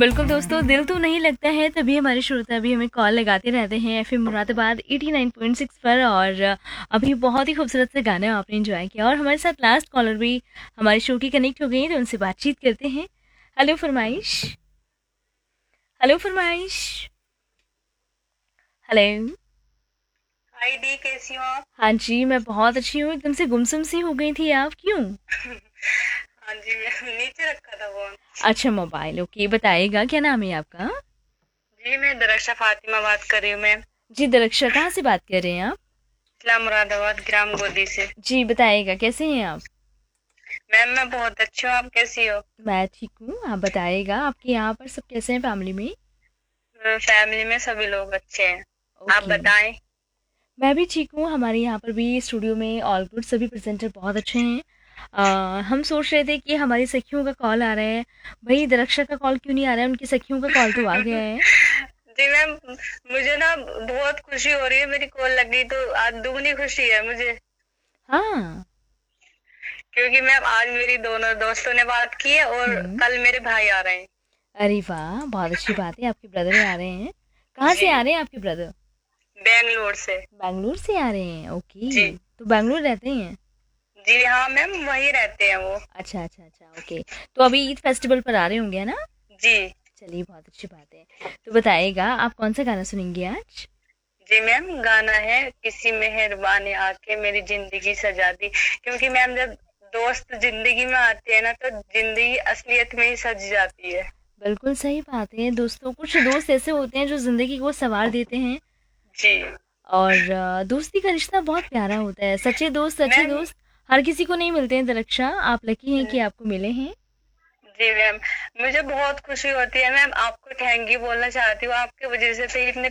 बिल्कुल दोस्तों, दिल तो नहीं लगता है तभी हमारे श्रोता भी हमें कॉल लगाते रहते हैं एफएम मुरादाबाद 89.6 पर। और अभी बहुत ही खूबसूरत से गाने आपने एंजॉय किया और हमारे साथ लास्ट कॉलर भी हमारे शो की कनेक्ट हो गई, तो उनसे बातचीत करते हैं। हेलो फरमाइश। हेलो फरमाइश। हेलो। हाय दी, कैसी हो आप? हाँ जी, मैं बहुत अच्छी हूँ। एकदम से गुमसुम सी हो गई थी आप, क्यों? हाँ जी, मैं नीचे रखा था फोन। अच्छा, मोबाइल। ओके, बताइएगा क्या नाम है आपका? जी, मैं दरक्षा फातिमा बात कर रही हूँ मैम। जी दरक्षा, कहाँ से बात कर रहे हैं आप? जिला मुरादाबाद, ग्राम गोदी से। जी बताइएगा, कैसे हैं आप? मैम मैं बहुत अच्छी हूँ, आप कैसी हो? मैं ठीक हूँ, आप बताइएगा आपके यहाँ पर सब कैसे हैं फैमिली में? फैमिली में सभी लोग अच्छे हैं। आप ओके। बताएं। मैं भी ठीक हूँ, हमारे यहाँ पर भी स्टूडियो में ऑल गुड, सभी प्रेजेंटर बहुत अच्छे हैं। हम सोच रहे थे कि हमारी सखियों का कॉल आ रहा है। भाई दरक्षा का कॉल क्यों नहीं आ रहा है, उनकी सखियों का कॉल तो आ गया है। जी मैम, मुझे ना बहुत खुशी हो रही है, मेरी कॉल लगी तो आज दुगनी खुशी है मुझे। हाँ। क्योंकि मैम आज मेरी दोनों दोस्तों ने बात की है और हम्म। कल मेरे भाई आ रहे हैं। अरे वाह, बहुत अच्छी बात है, आपके ब्रदर आ रहे हैं। कहाँ से जी, आ रहे हैं आपके ब्रदर? बेंगलोर से। बैंगलोर से आ रहे हैं, जी। ओके। तो बैंगलोर रहते हैं? जी हाँ मैम, वहीं रहते हैं वो। अच्छा अच्छा अच्छा, ओके। तो अभी ईद फेस्टिवल पर आ रहे होंगे, है ना? जी। चलिए, बहुत अच्छी बात है। तो बताइएगा आप कौन सा गाना सुनेंगे आज? जी मैम, गाना है किसी मेहरबानी आके मेरी जिंदगी सजा दी। क्योंकि मैम जब दोस्त जिंदगी में आते हैं ना तो जिंदगी असलियत में ही सज जाती है। बिल्कुल सही बात है दोस्तों, कुछ दोस्त ऐसे होते हैं जो ज़िंदगी को सँवार देते हैं। जी और दोस्ती का रिश्ता बहुत प्यारा होता है। सच्चे दोस्त, सच्चे मैम। दोस्त हर किसी को नहीं मिलते हैं दरक्षा, आप लकी हैं कि आपको मिले हैं। जी मैम, मुझे बहुत खुशी होती है मैम, आपको थैंक यू बोलना चाहती हूँ, आपकी वजह से तो इतने